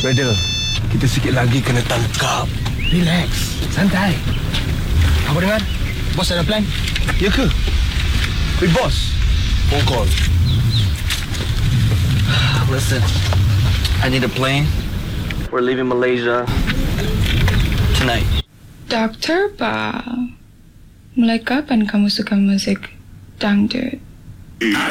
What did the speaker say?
Brother, kita sikit lagi kena tangkap. Relax, santai. Apa dengar? Bos ada plan? Ya ke? Hey bos, phone call. Listen, I need a plane. We're leaving Malaysia tonight. Doktor Pa, mulai kapan kamu suka musik dangdut?